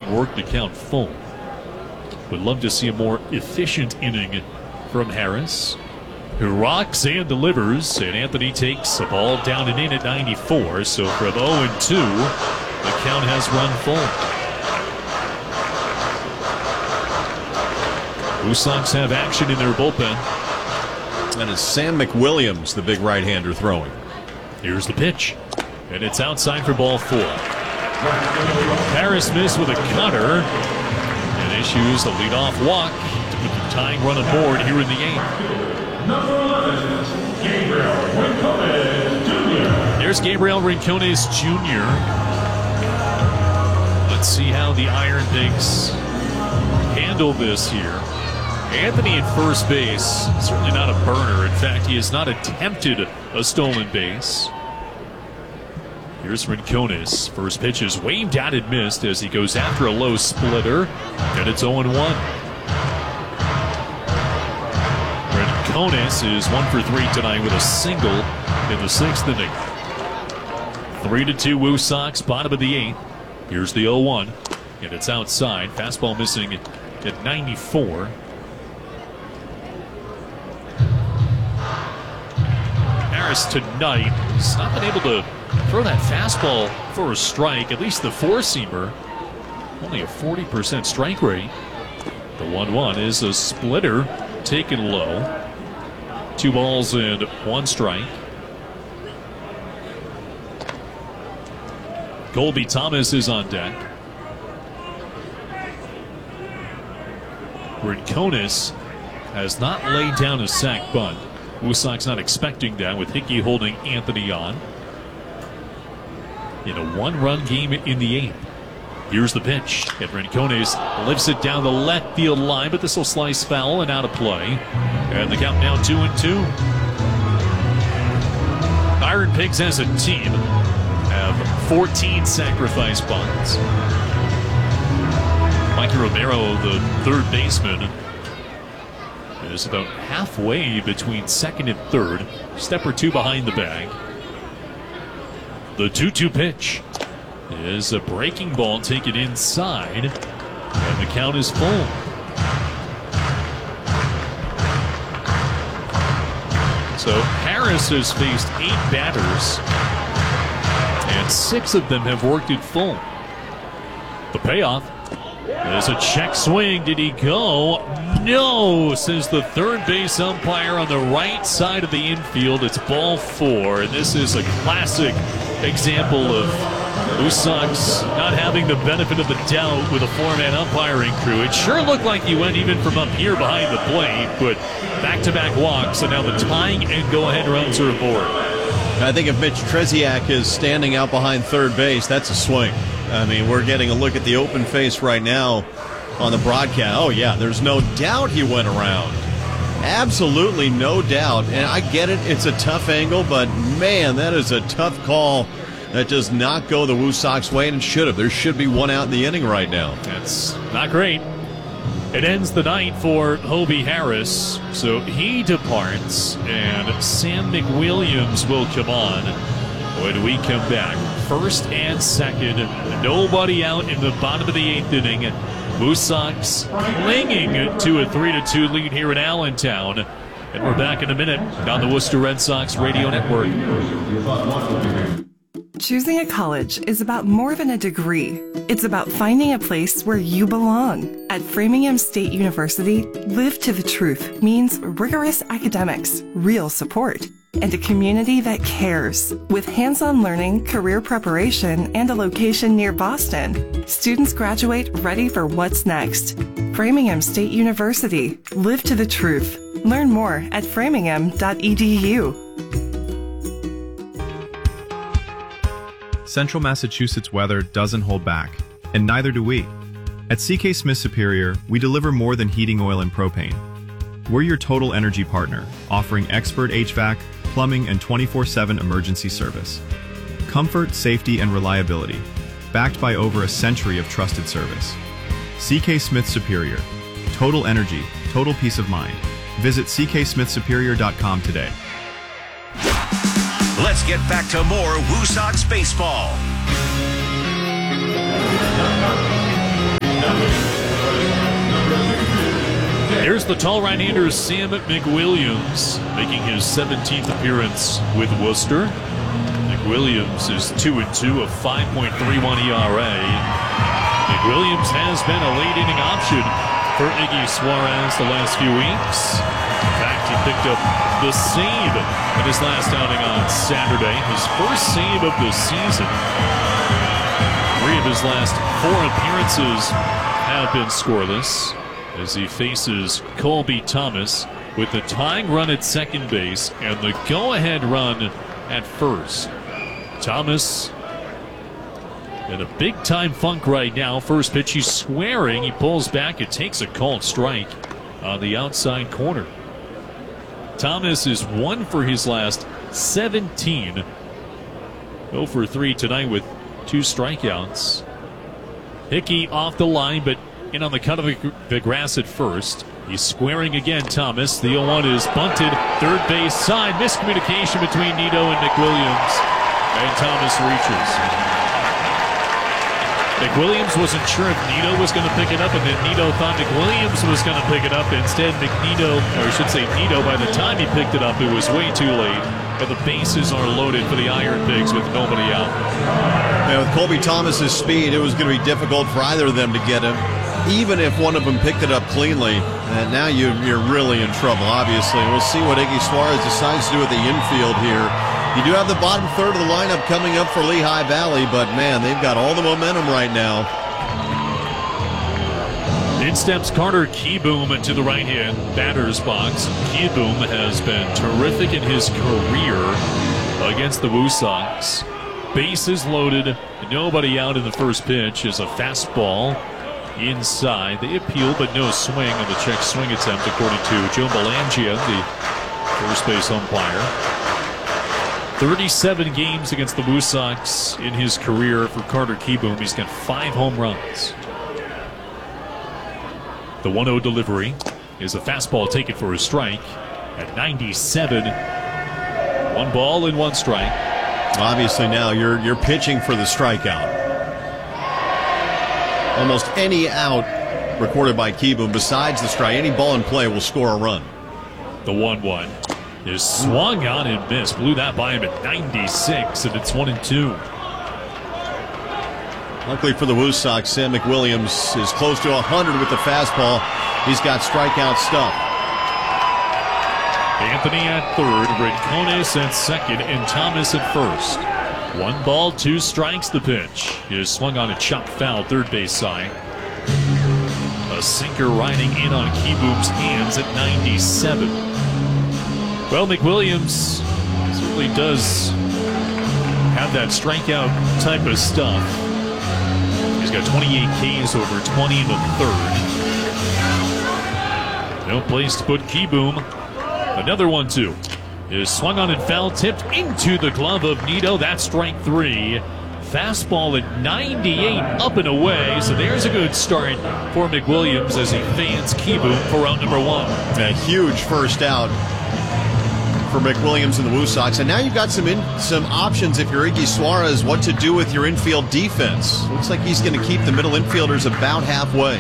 work the count full. Would love to see a more efficient inning from Harris, who rocks and delivers, and Anthony takes the ball down and in at 94. So from 0-2, the count has run full. Blue Sox have action in their bullpen. And it's Sam McWilliams, the big right-hander, throwing. Here's the pitch, and it's outside for ball 4. Harris missed with a cutter and issues a leadoff walk to put the tying run on board here in the 8th. Number 11, Gabriel Rincones Jr. There's Gabriel Rincones Jr. Let's see how the Iron Pigs handle this here. Anthony at first base, certainly not a burner. In fact, he has not attempted a stolen base. Here's Rincones. First pitch is waved out and missed as he goes after a low splitter, and it's 0-1. Rincones is 1 for 3 tonight with a single in the 6th inning. 3-2 Woo Sox, bottom of the 8th. Here's the 0-1, and it's outside. Fastball missing at 94. Harris tonight has not been able to throw that fastball for a strike, at least the four-seamer. Only a 40% strike rate. The 1-1 is a splitter taken low. 2 balls and 1 strike. Colby Thomas is on deck. Rincones has not laid down a sac bunt. Woo Sox not expecting that, with Hickey holding Anthony on. In a 1-run game in the 8th. Here's the pitch, and Rincones lifts it down the left field line, but this will slice foul and out of play. And the count now 2-2. Iron Pigs as a team have 14 sacrifice bunts. Mikey Romero, the third baseman, is about halfway between second and third. Step or two behind the bag. The 2-2 pitch is a breaking ball taken inside, and the count is full. So Harris has faced 8 batters, and 6 of them have worked it full. The payoff is a check swing. Did he go? No, says the third base umpire on the right side of the infield. It's ball 4, and this is a classic example of Woo Sox not having the benefit of the doubt with a 4-man umpiring crew. It sure looked like he went even from up here behind the plate, but back-to-back walks, and now the tying and go-ahead runs are aboard. I think if Mitch Trzeziak is standing out behind third base, that's a swing. I mean, we're getting a look at the open face right now on the broadcast. Oh, yeah, there's no doubt he went around. Absolutely no doubt. And I get it, it's a tough angle, but, man, that is a tough call. That does not go the Woo Sox way, and it should have. There should be one out in the inning right now. That's not great. It ends the night for Hobie Harris, so he departs, and Sam McWilliams will come on when we come back. First and second, nobody out in the bottom of the 8th inning. Woo Sox clinging to a 3-2 lead here in Allentown. And we're back in a minute on the Worcester Red Sox Radio Network. Choosing a college is about more than a degree. It's about finding a place where you belong. At Framingham State University, Live to the Truth means rigorous academics, real support, and a community that cares. With hands-on learning, career preparation, and a location near Boston, students graduate ready for what's next. Framingham State University, Live to the Truth. Learn more at framingham.edu. Central Massachusetts weather doesn't hold back, and neither do we. At CK Smith Superior, we deliver more than heating oil and propane. We're your total energy partner, offering expert HVAC, plumbing, and 24/7 emergency service. Comfort, safety, and reliability, backed by over a century of trusted service. CK Smith Superior. Total energy, total peace of mind. Visit cksmithsuperior.com today. Let's get back to more Woo Sox baseball. the tall right-hander Sam McWilliams, making his 17th appearance with Worcester. McWilliams is 2-2, a 5.31 ERA. McWilliams has been a late-inning option for Iggy Suarez the last few weeks. In fact, he picked up the save in his last outing on Saturday, his first save of the season. 3 of his last 4 appearances have been scoreless as he faces Colby Thomas with the tying run at second base and the go-ahead run at first. Thomas in a big-time funk right now. First pitch, he's squaring. He pulls back. It takes a called strike on the outside corner. Thomas is 1 for his last 17. 0 for 3 tonight with 2 strikeouts. Hickey off the line, but in on the cut of the grass at first. He's squaring again, Thomas. The 0-1 is bunted. Third base side. Miscommunication between Nido and McWilliams. And Thomas reaches. McWilliams wasn't sure if Nido was going to pick it up, and then Nido thought McWilliams was going to pick it up. Instead, Nido, by the time he picked it up, it was way too late. And the bases are loaded for the Iron Pigs with nobody out. Yeah, with Colby Thomas's speed, it was going to be difficult for either of them to get him, even if one of them picked it up cleanly. And now you're really in trouble, obviously. We'll see what Iggy Suarez decides to do at the infield here. You do have the bottom third of the lineup coming up for Lehigh Valley, but man, they've got all the momentum right now. In steps Carter Kieboom into the right-hand batter's box. Kieboom has been terrific in his career against the Woo Sox. Bases loaded, nobody out in the first pitch is a fastball inside. They appeal, but no swing on the check swing attempt, according to Joe Belangia, the first base umpire. 37 games against the Woo Sox in his career for Carter Kieboom. He's got 5 home runs. The 1-0 delivery is a fastball taken for a strike at 97. 1 ball and 1 strike. Obviously now you're pitching for the strikeout. Almost any out recorded by Kieboom besides the strike, any ball in play will score a run. The 1-1 is swung on and missed. Blew that by him at 96, and it's 1-2. Luckily for the Woo Sox, Sam McWilliams is close to 100 with the fastball. He's got strikeout stuff. Anthony at third, Rincones at second, and Thomas at first. 1 ball, 2 strikes. The pitch is swung on a chopped foul, third base side. A sinker riding in on Kieboom's hands at 97. Well, McWilliams certainly does have that strikeout type of stuff. He's got 28 Ks over 20 in the third. No place to put Kieboom. Another 1-2 is swung on and foul, tipped into the glove of Nido. That's strike 3. Fastball at 98, up and away. So there's a good start for McWilliams as he fans Kieboom for out number 1. A huge first out for McWilliams and the Woo Sox. And now you've got some options if you're Iggy Suarez, what to do with your infield defense. Looks like he's going to keep the middle infielders about halfway.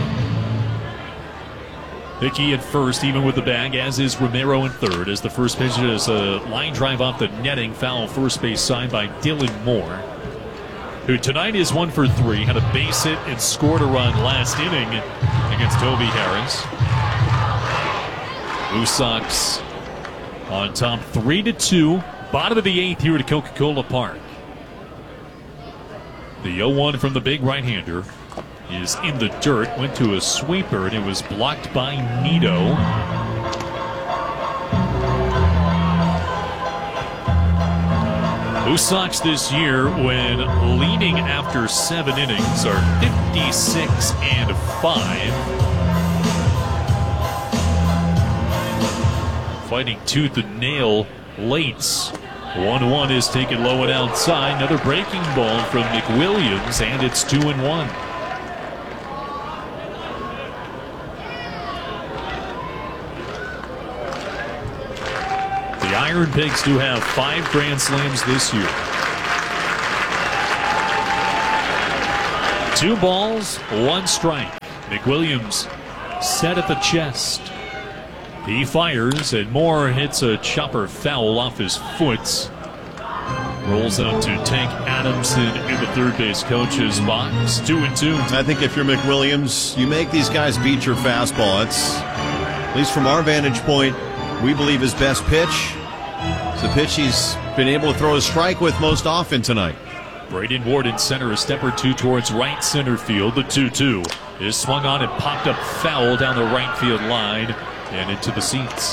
Hickey at first, even with the bag, as is Romero in third, as the first pitch is a line drive off the netting, foul first base side by Dylan Moore, who tonight is 1 for 3, had a base hit and scored a run last inning against Toby Harris. Woo Sox on top 3-2, bottom of the 8th here at Coca-Cola Park. The 0-1 from the big right-hander is in the dirt, went to a sweeper, and it was blocked by Nido. Woo Sox this year, when leading after 7 innings, are 56-5. Fighting tooth and nail late. 1-1 is taken low and outside. Another breaking ball from McWilliams, and it's 2-1. The Iron Pigs do have 5 Grand Slams this year. 2 balls, 1 strike. McWilliams set at the chest. He fires, and Moore hits a chopper foul off his foot. Rolls out to Tank Adamson in the third base coach's box. 2-2. I think if you're McWilliams, you make these guys beat your fastball. It's, at least from our vantage point, we believe his best pitch. It's the pitch he's been able to throw a strike with most often tonight. Braden Ward in center, a step or two towards right center field. The 2-2 is swung on and popped up foul down the right field line and into the seats.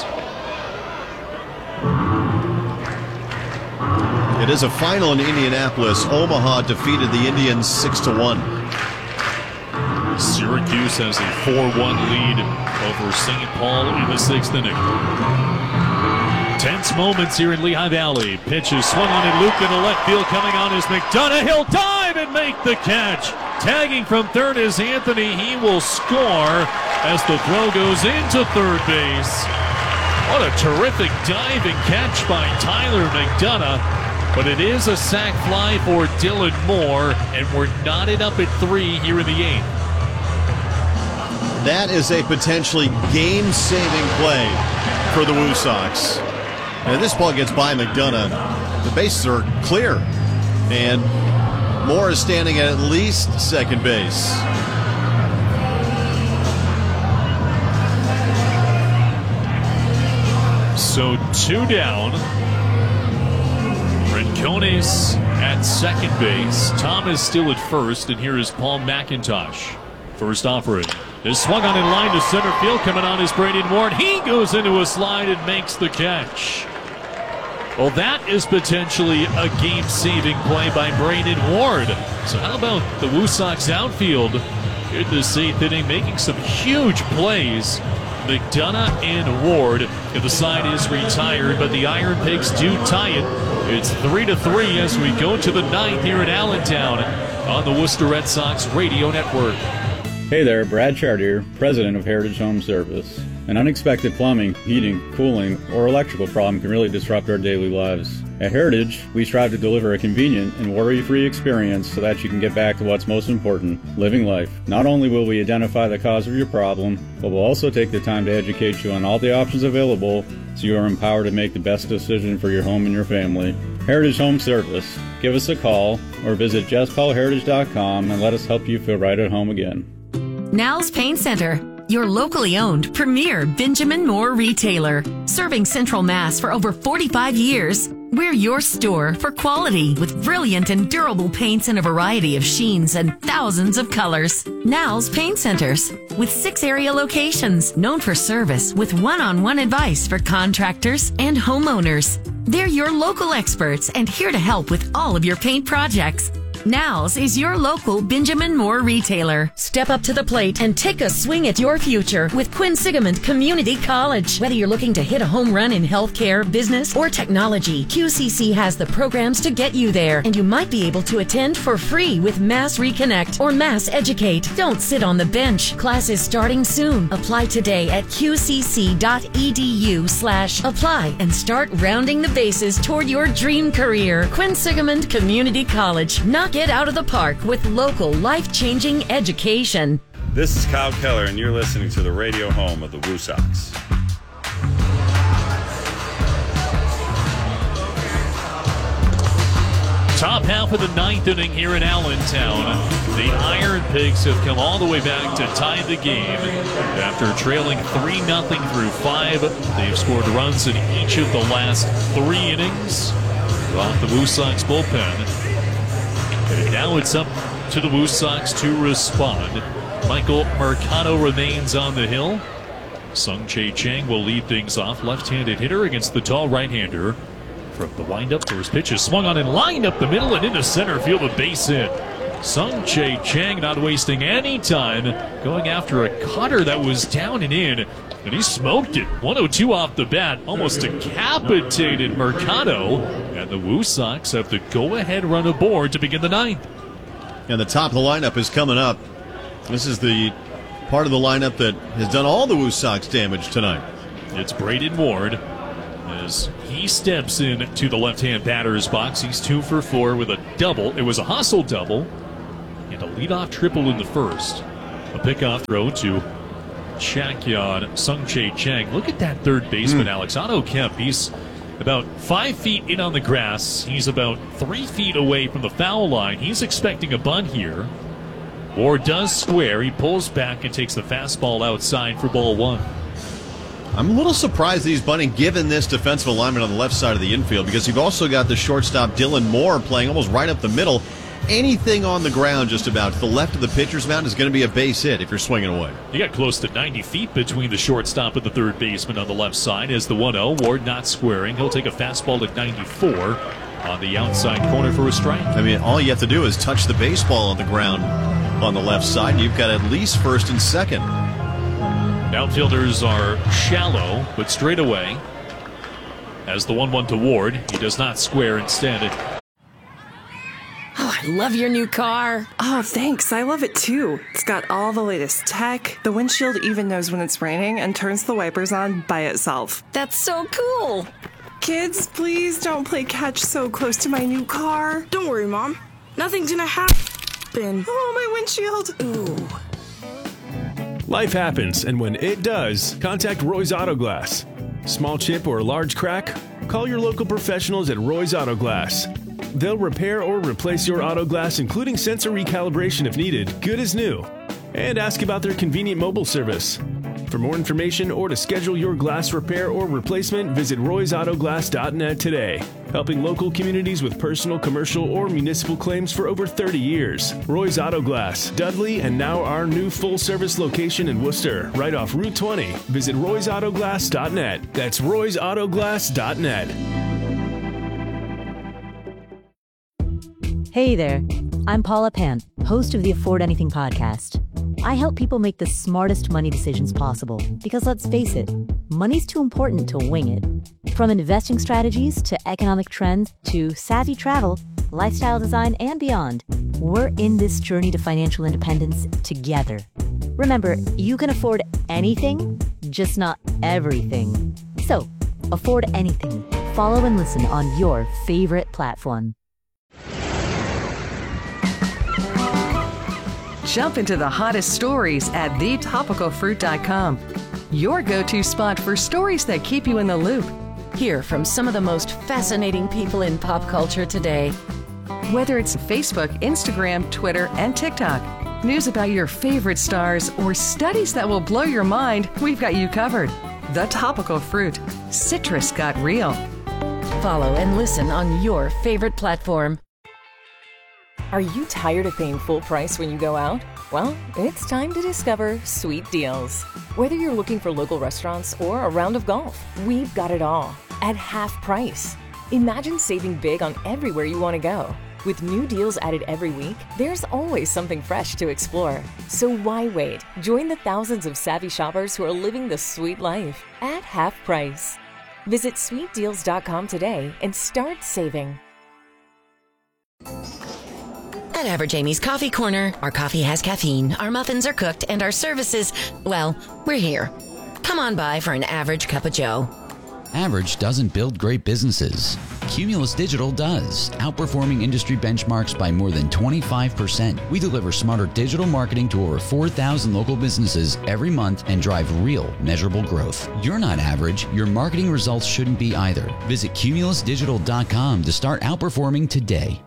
It is a final in Indianapolis. Omaha defeated the Indians 6-1. Syracuse has a 4-1 lead over St. Paul in the sixth inning. Tense moments here in Lehigh Valley. Pitch is swung on and looped into left field. Coming on is McDonough. He'll dive and make the catch. Tagging from third is Anthony. He will score as the throw goes into third base. What a terrific dive and catch by Tyler McDonough. But it is a sac fly for Dylan Moore, and we're knotted up at 3 here in the 8th. That is a potentially game-saving play for the Woo Sox. And this ball gets by McDonough. The bases are clear, and Moore is standing at least second base. So 2 down. Rincones at second base. Thomas still at first, and here is Paul McIntosh. First offering is swung on in line to center field. Coming on is Braden Ward. He goes into a slide and makes the catch. Well, that is potentially a game-saving play by Braden Ward. So how about the Woo Sox outfield in this 8th inning, making some huge plays? McDonough and Ward. And the side is retired, but the Iron Pigs do tie it. It's 3-3 as we go to the 9th here in Allentown on the Worcester Red Sox Radio Network. Hey there, Brad Chartier, president of Heritage Home Service. An unexpected plumbing, heating, cooling, or electrical problem can really disrupt our daily lives. At Heritage, we strive to deliver a convenient and worry-free experience so that you can get back to what's most important, living life. Not only will we identify the cause of your problem, but we'll also take the time to educate you on all the options available so you are empowered to make the best decision for your home and your family. Heritage Home Service. Give us a call or visit justcallheritage.com and let us help you feel right at home again. Now's Paint Center, your locally owned premier Benjamin Moore retailer. Serving Central Mass for over 45 years, we're your store for quality with brilliant and durable paints in a variety of sheens and thousands of colors. Now's Paint Centers, with 6 area locations, known for service with one-on-one advice for contractors and homeowners. They're your local experts and here to help with all of your paint projects. Now's is your local Benjamin Moore retailer. Step up to the plate and take a swing at your future with Quinsigamond Community College. Whether you're looking to hit a home run in healthcare, business, or technology, QCC has the programs to get you there, and you might be able to attend for free with Mass Reconnect or Mass Educate. Don't sit on the bench. Class is starting soon. Apply today at qcc.edu/apply and start rounding the bases toward your dream career. Quinsigamond Community College. Knock it out of the park with local life-changing education. This is Kyle Keller, and you're listening to the radio home of the Woo Sox. Top half of the 9th inning here in Allentown. The Iron Pigs have come all the way back to tie the game. After trailing 3-0 through 5, they've scored runs in each of the last 3 innings off the Woo Sox bullpen. And now it's up to the Woo Sox to respond. Michael Mercado remains on the hill. Sung-Chae Chang will lead things off. Left-handed hitter against the tall right-hander. From the windup, first pitch is swung on and lined up the middle and into center field, a base hit. Sung-Chae Chang not wasting any time, going after a cutter that was down and in, and he smoked it. 102 off the bat, almost decapitated Mercado, and the Woo Sox have the go-ahead run aboard to begin the 9th. And the top of the lineup is coming up. This is the part of the lineup that has done all the Woo Sox damage tonight. It's Braden Ward as he steps in to the left-hand batter's box. He's 2 for 4 with a double. It was a hustle double and a leadoff triple in the first. A pickoff throw to check on Sung-Chae Chang. Look at that third baseman, Alex. Otto Kemp, he's about 5 feet in on the grass. He's about 3 feet away from the foul line. He's expecting a bunt here. Ward does square. He pulls back and takes the fastball outside for ball 1. I'm a little surprised that he's bunting given this defensive alignment on the left side of the infield, because you've also got the shortstop Dylan Moore playing almost right up the middle. Anything on the ground just about to the left of the pitcher's mound is going to be a base hit if you're swinging away. You got close to 90 feet between the shortstop and the third baseman on the left side as the 1-0. Ward not squaring. He'll take a fastball at 94 on the outside corner for a strike. I mean, all you have to do is touch the baseball on the ground on the left side. You've got at least first and second. Outfielders are shallow, but straight away. As the 1-1 to Ward, he does not square instead. Oh, I love your new car. Oh, thanks. I love it too. It's got all the latest tech. The windshield even knows when it's raining and turns the wipers on by itself. That's so cool. Kids, please don't play catch so close to my new car. Don't worry, Mom. Nothing's gonna happen. Oh, my windshield. Ooh. Life happens, and when it does, contact Roy's Auto Glass. Small chip or large crack? Call your local professionals at Roy's Auto Glass. They'll repair or replace your auto glass, including sensor recalibration if needed, good as new. And ask about their convenient mobile service. For more information or to schedule your glass repair or replacement, visit roysautoglass.net today. Helping local communities with personal, commercial, or municipal claims for over 30 years. Roy's Auto Glass, Dudley, and now our new full-service location in Worcester, right off Route 20. Visit roysautoglass.net. That's roysautoglass.net. Hey there, I'm Paula Pant, host of the Afford Anything podcast. I help people make the smartest money decisions possible because, let's face it, money's too important to wing it. From investing strategies to economic trends to savvy travel, lifestyle design, and beyond, we're in this journey to financial independence together. Remember, you can afford anything, just not everything. So, afford anything. Follow and listen on your favorite platform. Jump into the hottest stories at thetopicalfruit.com. Your go-to spot for stories that keep you in the loop. Hear from some of the most fascinating people in pop culture today. Whether it's Facebook, Instagram, Twitter, and TikTok, news about your favorite stars, or studies that will blow your mind, we've got you covered. The Topical Fruit. Citrus got real. Follow and listen on your favorite platform. Are you tired of paying full price when you go out? Well, it's time to discover Sweet Deals. Whether you're looking for local restaurants or a round of golf, we've got it all at half price. Imagine saving big on everywhere you want to go. With new deals added every week, there's always something fresh to explore. So why wait? Join the thousands of savvy shoppers who are living the sweet life at half price. Visit sweetdeals.com today and start saving. At Average Amy's Coffee Corner, our coffee has caffeine, our muffins are cooked, and our services, well, we're here. Come on by for an average cup of joe. Average doesn't build great businesses. Cumulus Digital does, outperforming industry benchmarks by more than 25%. We deliver smarter digital marketing to over 4,000 local businesses every month and drive real, measurable growth. You're not average. Your marketing results shouldn't be either. Visit cumulusdigital.com to start outperforming today.